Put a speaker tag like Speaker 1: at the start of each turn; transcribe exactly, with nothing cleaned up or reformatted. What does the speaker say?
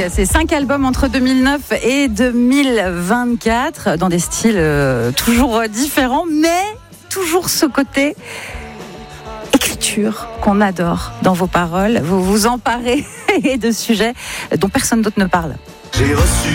Speaker 1: Dog, c'est cinq albums entre deux mille neuf et deux mille vingt-quatre, dans des styles euh, toujours différents, mais toujours ce côté écriture qu'on adore dans vos paroles. Vous vous emparez de sujets dont personne d'autre ne parle.
Speaker 2: J'ai reçu